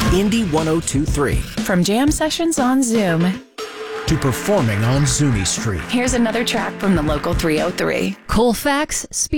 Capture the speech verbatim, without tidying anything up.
Indy one oh two point three. From jam sessions on Zoom to performing on Zuni Street. Here's another track from the local three oh three. Colfax, speak.